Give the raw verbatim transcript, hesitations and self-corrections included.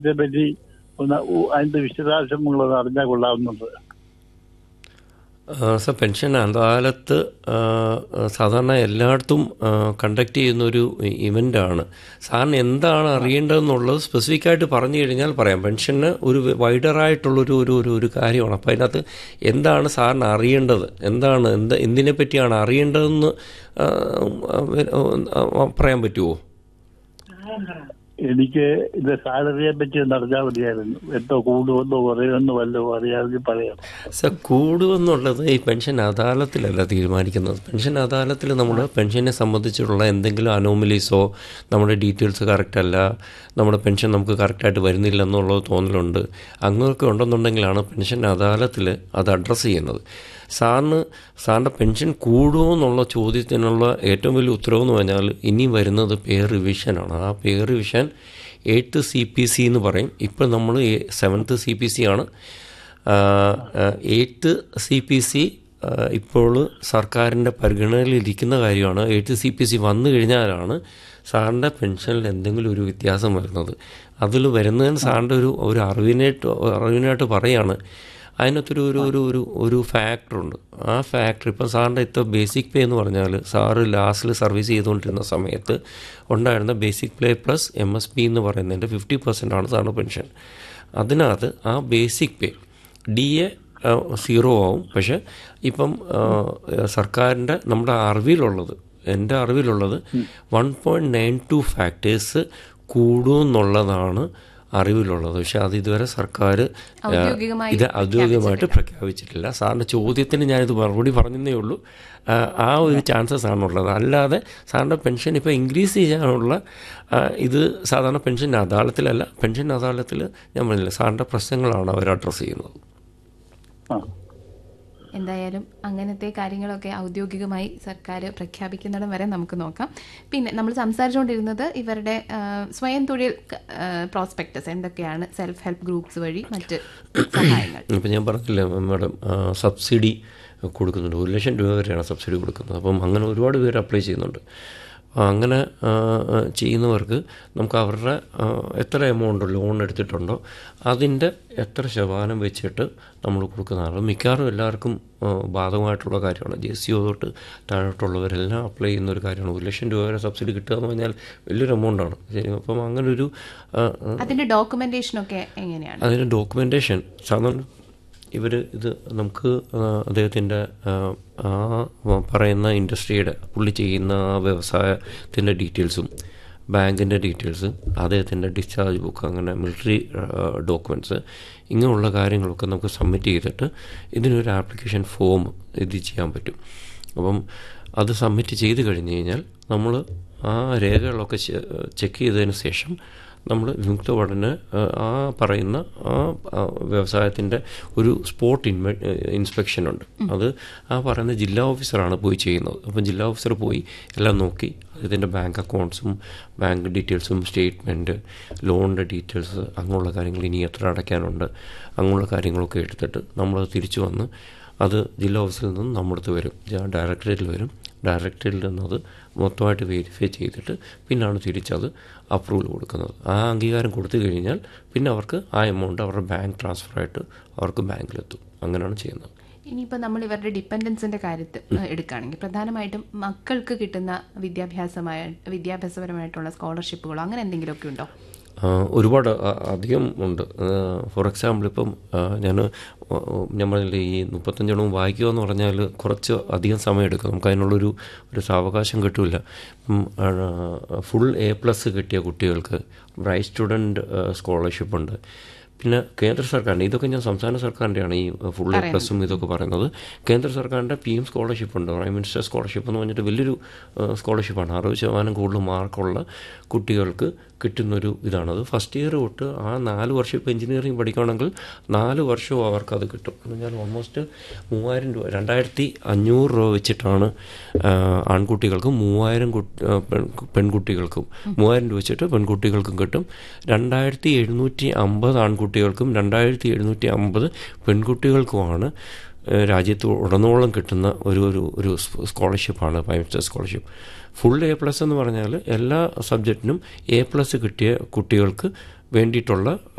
ഇതേപ്പറ്റി ഒന്ന് ഉ- അതിന്റെ വിശദാംശങ്ങളൊന്ന് അറിഞ്ഞാൽ കൊള്ളാവുന്നുണ്ട്. സർ, പെൻഷൻ അദാലത്ത് ആ, സാധാരണ എല്ലായിടത്തും കണ്ടക്ട് ചെയ്യുന്നൊരു ഇവൻ്റാണ്. സാറിന് എന്താണ് അറിയേണ്ടതെന്നുള്ളത് സ്പെസിഫിക് ആയിട്ട് പറഞ്ഞു കഴിഞ്ഞാൽ പറയാം. പെൻഷന് ഒരു വൈഡറായിട്ടുള്ളൊരു ഒരു ഒരു ഒരു കാര്യമാണ്. അപ്പോൾ അതിനകത്ത് എന്താണ് സാറിന് അറിയേണ്ടത്, എന്താണ് എന്ത് എന്തിനെ പറ്റിയാണ് അറിയേണ്ടതെന്ന് ആ, ആ, പറയാൻ പറ്റുമോ? എനിക്ക് ഇത് സാലറിയെ പറ്റി ഒന്ന് അറിഞ്ഞാൽ മതിയായിരുന്നു. എന്തോ കൂടുമെന്നോ പറയുമെന്നോ വല്ലോ അറിയാമെങ്കിൽ പറയാം. സർ, കൂടുമെന്നുള്ളത് ഈ പെൻഷൻ അദാലത്തിലല്ല തീരുമാനിക്കുന്നത്. പെൻഷൻ അദാലത്തിൽ നമ്മൾ പെൻഷനെ സംബന്ധിച്ചിട്ടുള്ള എന്തെങ്കിലും അനോമലീസോ നമ്മുടെ ഡീറ്റെയിൽസ് കറക്റ്റ് അല്ല, നമ്മുടെ പെൻഷൻ നമുക്ക് കറക്റ്റായിട്ട് വരുന്നില്ല എന്നുള്ളത് തോന്നലുണ്ട്, അങ്ങനെയൊക്കെ ഉണ്ടെന്നുണ്ടെങ്കിലാണ് പെൻഷൻ അദാലത്തിൽ അത് അഡ്രസ്സ് ചെയ്യുന്നത്. സാറിന് സാറിൻ്റെ പെൻഷൻ കൂടുമോ എന്നുള്ള ചോദ്യത്തിനുള്ള ഏറ്റവും വലിയ ഉത്തരവെന്ന് പറഞ്ഞാൽ ഇനി വരുന്നത് പേ റിവിഷനാണ്. ആ പേ revision eighth C P C എന്ന് പറയും. ഇപ്പോൾ നമ്മൾ സെവൻത്ത് സി പി സി ആണ്. എയ്ത്ത് സി പി സി ഇപ്പോൾ സർക്കാരിൻ്റെ പരിഗണനയിലിരിക്കുന്ന കാര്യമാണ്. എയ്ത്ത് സി പി സി വന്നു കഴിഞ്ഞാലാണ് സാറിൻ്റെ പെൻഷനിൽ എന്തെങ്കിലും ഒരു വ്യത്യാസം വരുന്നത്. അതിൽ വരുന്നതിന് സാറിൻ്റെ ഒരു ഒരു അറിവിനായിട്ട് അറിവിനായിട്ട് പറയാണ്. അതിനകത്തൊരു ഒരു ഒരു ഒരു ഒരു ഫാക്ടറുണ്ട്. ആ ഫാക്ടർ ഇപ്പം സാറിൻ്റെ ഇത്ര ബേസിക് പേ എന്ന് പറഞ്ഞാൽ സാറ് ലാസ്റ്റിൽ സർവീസ് ചെയ്തുകൊണ്ടിരുന്ന സമയത്ത് ഉണ്ടായിരുന്ന basic pay plus M S P എന്ന് പറയുന്നതിൻ്റെ ഫിഫ്റ്റി പെർസെൻ്റ് ആണ് സാറിൻ്റെ പെൻഷൻ. അതിനകത്ത് ആ basic pay D A zero ആവും. പക്ഷേ ഇപ്പം സർക്കാരിൻ്റെ നമ്മുടെ അറിവിലുള്ളത് എൻ്റെ അറിവിലുള്ളത് one point nine to factors കൂടുമെന്നുള്ളതാണ് അറിവിലുള്ളത്. പക്ഷെ അത് ഇതുവരെ സർക്കാർ ഇത് ഔദ്യോഗികമായിട്ട് പ്രഖ്യാപിച്ചിട്ടില്ല. സാറിൻ്റെ ചോദ്യത്തിന് ഞാനിത് മറുപടി പറഞ്ഞതേ ഉള്ളൂ. ആ ഒരു ചാൻസസ് ആണുള്ളത്. അല്ലാതെ സാറിൻ്റെ പെൻഷൻ ഇപ്പോൾ ഇൻക്രീസ് ചെയ്യാനുള്ള ഇത് സാധാരണ പെൻഷൻ അദാലത്തിലല്ല. പെൻഷൻ അദാലത്തിൽ ഞാൻ പറഞ്ഞില്ല, സാറിൻ്റെ പ്രശ്നങ്ങളാണ് അവർ അഡ്രസ്സ് ചെയ്യുന്നത്. എന്തായാലും അങ്ങനത്തെ കാര്യങ്ങളൊക്കെ ഔദ്യോഗികമായി സർക്കാർ പ്രഖ്യാപിക്കുന്നിടം വരെ നമുക്ക് നോക്കാം. പിന്നെ നമ്മൾ സംസാരിച്ചുകൊണ്ടിരുന്നത് ഇവരുടെ സ്വയം തൊഴിൽ പ്രോസ്പെക്ടസ് എന്തൊക്കെയാണ്, സെൽഫ് ഹെൽപ്പ് ഗ്രൂപ്പ്സ് വഴി മറ്റ് സഹായങ്ങൾ. ഇപ്പം ഞാൻ പറഞ്ഞില്ല മാഡം, സബ്സിഡി കൊടുക്കുന്നുണ്ട്. ഒരു ലക്ഷം രൂപ വരെയാണ് സബ്സിഡി കൊടുക്കുന്നത്. അപ്പം അങ്ങനെ ഒരുപാട് പേര് അപ്ലൈ ചെയ്യുന്നുണ്ട്. അങ്ങനെ ചെയ്യുന്നവർക്ക് നമുക്ക് അവരുടെ എത്ര എമൗണ്ട് ലോൺ എടുത്തിട്ടുണ്ടോ അതിൻ്റെ എത്ര ശതമാനം വെച്ചിട്ട് നമ്മൾ കൊടുക്കുന്നതാണ്. മിക്കവാറും എല്ലാവർക്കും ബാധകമായിട്ടുള്ള കാര്യമാണ്. ജെ സി ഒ തൊട്ട് താഴോട്ടുള്ളവരെല്ലാം അപ്ലൈ ചെയ്യുന്ന ഒരു കാര്യമാണ്. ഒരു ലക്ഷം രൂപ വരെ സബ്സിഡി കിട്ടുക എന്ന് പറഞ്ഞാൽ വലിയൊരു എമൗണ്ടാണ്. ശരി, അപ്പം അങ്ങനൊരു അതിൻ്റെ ഡോക്യുമെൻറ്റേഷനൊക്കെ എങ്ങനെയാണ്? അതിൻ്റെ ഡോക്യുമെൻറ്റേഷൻ സാധാരണ ഇവർ ഇത് നമുക്ക് അദ്ദേഹത്തിൻ്റെ ആ പറയുന്ന ഇൻഡസ്ട്രിയുടെ പുള്ളി ചെയ്യുന്ന ആ വ്യവസായത്തിൻ്റെ ഡീറ്റെയിൽസും ബാങ്കിൻ്റെ ഡീറ്റെയിൽസ്, അദ്ദേഹത്തിൻ്റെ ഡിസ്ചാർജ് ബുക്ക്, അങ്ങനെ മിലിറ്ററി ഡോക്യുമെൻറ്റ്സ്, ഇങ്ങനെയുള്ള കാര്യങ്ങളൊക്കെ നമുക്ക് സബ്മിറ്റ് ചെയ്തിട്ട് ഇതിനൊരു ആപ്ലിക്കേഷൻ ഫോം ഇത് ചെയ്യാൻ പറ്റും. അപ്പം അത് സബ്മിറ്റ് ചെയ്ത് കഴിഞ്ഞ് കഴിഞ്ഞാൽ നമ്മൾ ആ രേഖകളൊക്കെ ചെക്ക് ചെയ്തതിന് ശേഷം നമ്മൾ വിമുക്ത ഭടന് ആ പറയുന്ന ആ വ്യവസായത്തിൻ്റെ ഒരു സ്പോട്ട് ഇൻവെ ഇൻസ്പെക്ഷൻ ഉണ്ട്. അത് ആ പറയുന്ന ജില്ലാ ഓഫീസറാണ് പോയി ചെയ്യുന്നത്. അപ്പം ജില്ലാ ഓഫീസർ പോയി എല്ലാം നോക്കി ഇതിൻ്റെ ബാങ്ക് അക്കൗണ്ട്സും ബാങ്ക് ഡീറ്റെയിൽസും സ്റ്റേറ്റ്മെൻറ്റ്, ലോണിൻ്റെ ഡീറ്റെയിൽസ്, അങ്ങനെയുള്ള കാര്യങ്ങൾ, ഇനി എത്ര അടയ്ക്കാനുണ്ട്, അങ്ങനെയുള്ള കാര്യങ്ങളൊക്കെ എടുത്തിട്ട് നമ്മളത് തിരിച്ചു വന്ന് അത് ജില്ലാ ഓഫീസിൽ നിന്നും നമ്മുടെ അടുത്ത് വരും, ഡയറക്ടറേറ്റിൽ വരും. ഡയറക്ടറേറ്റിൽ നിന്നത് മൊത്തമായിട്ട് വെരിഫൈ ചെയ്തിട്ട് പിന്നാണ് തിരിച്ചത് അപ്രൂവൽ കൊടുക്കുന്നത്. ആ അംഗീകാരം കൊടുത്തു കഴിഞ്ഞാൽ പിന്നെ അവർക്ക് ആ എമൗണ്ട് അവരുടെ ബാങ്ക് ട്രാൻസ്ഫറായിട്ട് അവർക്ക് ബാങ്കിലെത്തും. അങ്ങനെയാണ് ചെയ്യുന്നത്. ഇനിയിപ്പോൾ നമ്മൾ ഇവരുടെ ഡിപ്പെൻഡൻസിൻ്റെ കാര്യത്തിൽ എടുക്കുകയാണെങ്കിൽ പ്രധാനമായിട്ടും മക്കൾക്ക് കിട്ടുന്ന വിദ്യാഭ്യാസമായ വിദ്യാഭ്യാസപരമായിട്ടുള്ള സ്കോളർഷിപ്പുകളോ അങ്ങനെ എന്തെങ്കിലുമൊക്കെ ഉണ്ടോ? ഒരുപാട് അധികം ഉണ്ട്. ഫോർ എക്സാമ്പിൾ ഇപ്പം ഞാൻ ഞാൻ പറഞ്ഞില്ലേ, ഈ മുപ്പത്തഞ്ചെണ്ണവും വായിക്കുക എന്ന് പറഞ്ഞാൽ കുറച്ച് അധികം സമയം എടുക്കും. നമുക്ക് അതിനുള്ളൊരു ഒരു സാവകാശം കിട്ടില്ല. ഫുൾ എ പ്ലസ് കിട്ടിയ കുട്ടികൾക്ക് ബ്രൈറ്റ് സ്റ്റുഡൻറ്റ് സ്കോളർഷിപ്പ് ഉണ്ട്. പിന്നെ കേന്ദ്ര സർക്കാരിൻ്റെ, ഇതൊക്കെ ഞാൻ സംസ്ഥാന സർക്കാരിൻ്റെയാണ് ഈ ഫുൾ എ പ്ലസും ഇതൊക്കെ പറയുന്നത്. കേന്ദ്ര സർക്കാരിൻ്റെ പി എം സ്കോളർഷിപ്പ് ഉണ്ട്, പ്രൈം മിനിസ്റ്റർ സ്കോളർഷിപ്പ് എന്ന് പറഞ്ഞിട്ട് വലിയൊരു സ്കോളർഷിപ്പാണ്. അറുപത് ശതമാനം കൂടുതൽ മാർക്കുള്ള കുട്ടികൾക്ക് കിട്ടുന്നൊരു ഇതാണത്. ഫസ്റ്റ് ഇയർ തൊട്ട് ആ നാല് വർഷം ഇപ്പോൾ എഞ്ചിനീയറിംഗ് പഠിക്കുകയാണെങ്കിൽ നാല് വർഷവും അവർക്കത് കിട്ടും. എന്ന് പറഞ്ഞാൽ ഓൾമോസ്റ്റ് മൂവായിരം രൂപ രണ്ടായിരത്തി അഞ്ഞൂറ് രൂപ വെച്ചിട്ടാണ് ആൺകുട്ടികൾക്കും മൂവായിരം പെൺകുട്ടികൾക്കും മൂവായിരം രൂപ വെച്ചിട്ട് പെൺകുട്ടികൾക്കും കിട്ടും. രണ്ടായിരത്തി എഴുന്നൂറ്റി അമ്പത് ആൺകുട്ടികൾക്കും രണ്ടായിരത്തി എഴുന്നൂറ്റി അമ്പത് പെൺകുട്ടികൾക്കുമാണ് രാജ്യത്ത് ഉടനീളം കിട്ടുന്ന ഒരു ഒരു ഒരു സ്കോളർഷിപ്പാണ് prime minister scholarship. Full A plus എന്ന് പറഞ്ഞാൽ എല്ലാ സബ്ജക്റ്റിനും എ പ്ലസ് കിട്ടിയ കുട്ടികൾക്ക് വേണ്ടിയിട്ടുള്ള